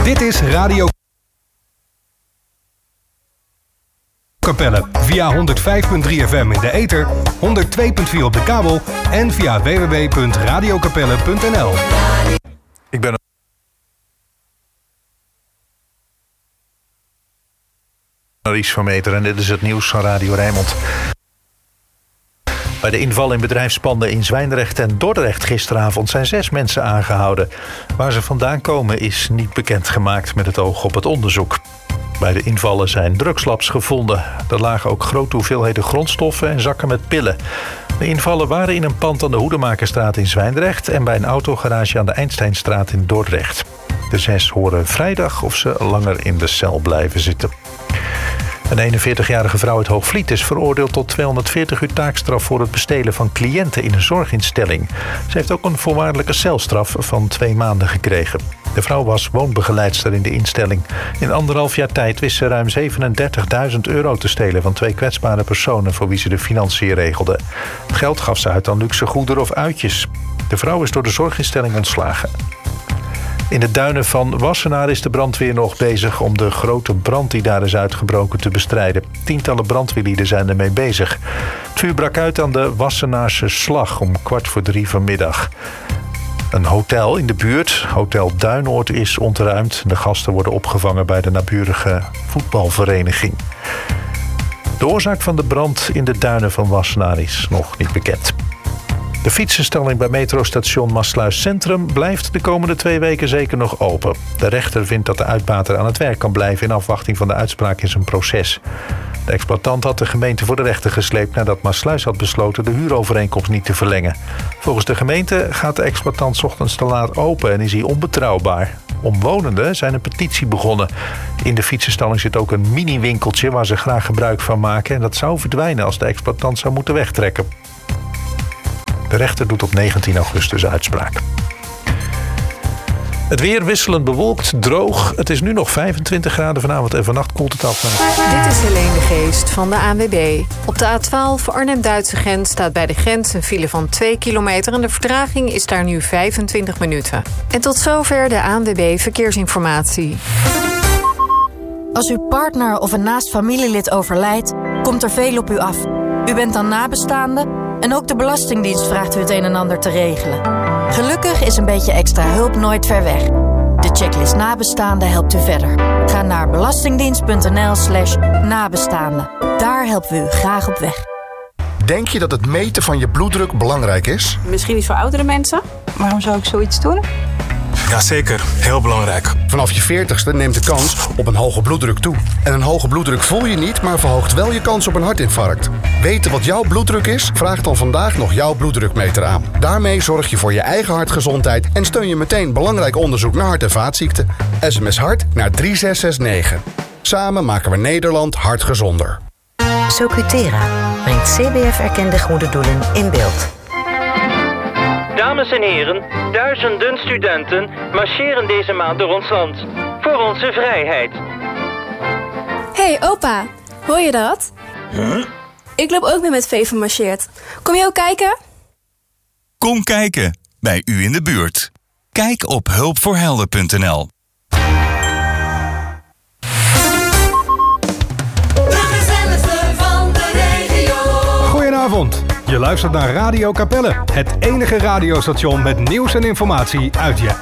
Dit is Radio Capelle via 105.3 FM in de ether, 102.4 op de kabel en via www.radiokapelle.nl. Ik ben Ries van Meter en dit is het nieuws van Radio Rijnmond. Bij de inval in bedrijfspanden in Zwijndrecht en Dordrecht gisteravond zijn 6 mensen aangehouden. Waar ze vandaan komen is niet bekendgemaakt met het oog op het onderzoek. Bij de invallen zijn drugslabs gevonden. Er lagen ook grote hoeveelheden grondstoffen en zakken met pillen. De invallen waren in een pand aan de Hoedemakerstraat in Zwijndrecht en bij een autogarage aan de Eindsteinstraat in Dordrecht. De 6 horen vrijdag of ze langer in de cel blijven zitten. Een 41-jarige vrouw uit Hoogvliet is veroordeeld tot 240 uur taakstraf voor het bestelen van cliënten in een zorginstelling. Ze heeft ook een voorwaardelijke celstraf van 2 maanden gekregen. De vrouw was woonbegeleidster in de instelling. In 1,5 jaar tijd wist ze ruim €37.000 te stelen van 2 kwetsbare personen voor wie ze de financiën regelde. Het geld gaf ze uit aan luxe goederen of uitjes. De vrouw is door de zorginstelling ontslagen. In de duinen van Wassenaar is de brandweer nog bezig om de grote brand die daar is uitgebroken te bestrijden. Tientallen brandweerlieden zijn ermee bezig. Het vuur brak uit aan de Wassenaarse Slag om 2:45 vanmiddag. Een hotel in de buurt, Hotel Duinoord, is ontruimd. De gasten worden opgevangen bij de naburige voetbalvereniging. De oorzaak van de brand in de duinen van Wassenaar is nog niet bekend. De fietsenstalling bij metrostation Maassluis Centrum blijft de komende 2 weken zeker nog open. De rechter vindt dat de uitbater aan het werk kan blijven in afwachting van de uitspraak in zijn proces. De exploitant had de gemeente voor de rechter gesleept nadat Maassluis had besloten de huurovereenkomst niet te verlengen. Volgens de gemeente gaat de exploitant 's ochtends te laat open en is hij onbetrouwbaar. Omwonenden zijn een petitie begonnen. In de fietsenstalling zit ook een mini-winkeltje waar ze graag gebruik van maken en dat zou verdwijnen als de exploitant zou moeten wegtrekken. De rechter doet op 19 augustus uitspraak. Het weer wisselend bewolkt, droog. Het is nu nog 25 graden vanavond en vannacht koelt het af. Dit is Helene de Geest van de ANWB. Op de A12 Arnhem-Duitse grens staat bij de grens een file van 2 kilometer... en de vertraging is daar nu 25 minuten. En tot zover de ANWB Verkeersinformatie. Als uw partner of een naast familielid overlijdt, komt er veel op u af. U bent dan nabestaande en ook de Belastingdienst vraagt u het een en ander te regelen. Gelukkig is een beetje extra hulp nooit ver weg. De checklist nabestaanden helpt u verder. Ga naar belastingdienst.nl/nabestaanden. Daar helpen we u graag op weg. Denk je dat het meten van je bloeddruk belangrijk is? Misschien niet voor oudere mensen. Waarom zou ik zoiets doen? Jazeker, heel belangrijk. Vanaf je 40ste neemt de kans op een hoge bloeddruk toe. En een hoge bloeddruk voel je niet, maar verhoogt wel je kans op een hartinfarct. Weten wat jouw bloeddruk is? Vraag dan vandaag nog jouw bloeddrukmeter aan. Daarmee zorg je voor je eigen hartgezondheid en steun je meteen belangrijk onderzoek naar hart- en vaatziekten. SMS hart naar 3669. Samen maken we Nederland hartgezonder. Socutera brengt CBF-erkende goede doelen in beeld. Dames en heren, duizenden studenten marcheren deze maand door ons land. Voor onze vrijheid. Hey opa, hoor je dat? Huh? Ik loop ook met V vermarcheerd. Kom je ook kijken? Kom kijken, bij u in de buurt. Kijk op hulpvoorhelden.nl. Goedenavond. Je luistert naar Radio Capelle, het enige radiostation met nieuws en informatie uit je